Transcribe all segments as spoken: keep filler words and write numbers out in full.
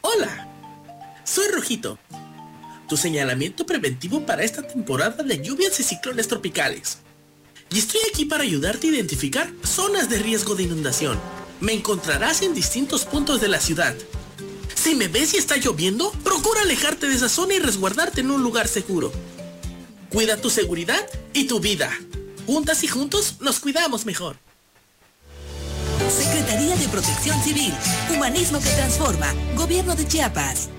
Hola, soy Rojito, tu señalamiento preventivo para esta temporada de lluvias y ciclones tropicales. Y estoy aquí para ayudarte a identificar zonas de riesgo de inundación. Me encontrarás en distintos puntos de la ciudad. Si me ves y está lloviendo, procura alejarte de esa zona y resguardarte en un lugar seguro. Cuida tu seguridad y tu vida. Juntas y juntos nos cuidamos mejor. Secretaría de Protección Civil, Humanismo que Transforma, Gobierno de Chiapas.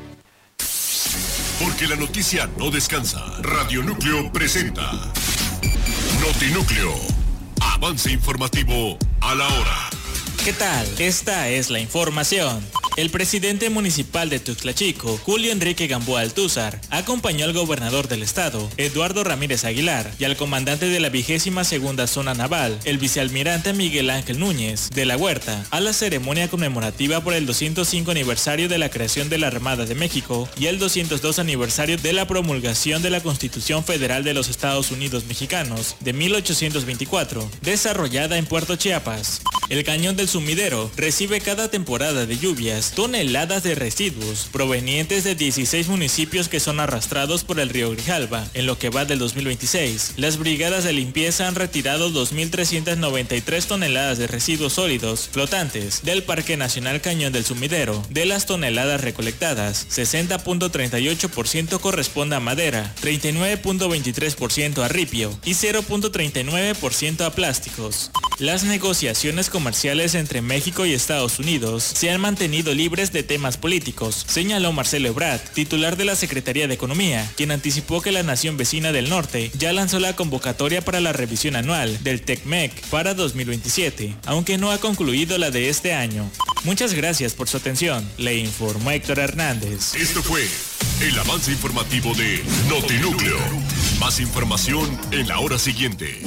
Porque la noticia no descansa. Radio Núcleo presenta Notinúcleo, avance informativo a la hora. ¿Qué tal? Esta es la información. El presidente municipal de Tuxtla Chico, Julio Enrique Gamboa Altúzar, acompañó al gobernador del estado, Eduardo Ramírez Aguilar, y al comandante de la vigésima segunda zona naval, el vicealmirante Miguel Ángel Núñez, de la Huerta, a la ceremonia conmemorativa por el doscientos cinco aniversario de la creación de la Armada de México y el doscientos dos aniversario de la promulgación de la Constitución Federal de los Estados Unidos Mexicanos de mil ochocientos veinticuatro, desarrollada en Puerto Chiapas. El cañón del Sumidero recibe cada temporada de lluvias toneladas de residuos provenientes de dieciséis municipios que son arrastrados por el río Grijalva. En lo que va del dos mil veintiséis, las brigadas de limpieza han retirado dos mil trescientas noventa y tres toneladas de residuos sólidos flotantes del Parque Nacional Cañón del Sumidero. De las toneladas recolectadas, sesenta punto treinta y ocho por ciento corresponde a madera, treinta y nueve punto veintitrés por ciento a ripio y cero punto treinta y nueve por ciento a plásticos. Las negociaciones comerciales entre México y Estados Unidos se han mantenido libres de temas políticos, señaló Marcelo Ebrard, titular de la Secretaría de Economía, quien anticipó que la nación vecina del norte ya lanzó la convocatoria para la revisión anual del TECMEC para dos mil veintisiete, aunque no ha concluido la de este año. Muchas gracias por su atención, le informó Héctor Hernández. Esto fue el avance informativo de Notinúcleo. Más información en la hora siguiente.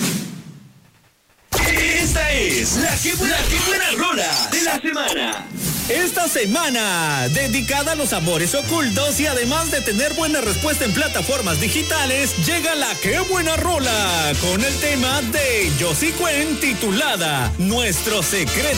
Esta es la que buena, la que buena rola de la semana. Esta semana, dedicada a los amores ocultos y además de tener buena respuesta en plataformas digitales, llega la que buena rola con el tema de Josie Cuen titulada Nuestro Secreto.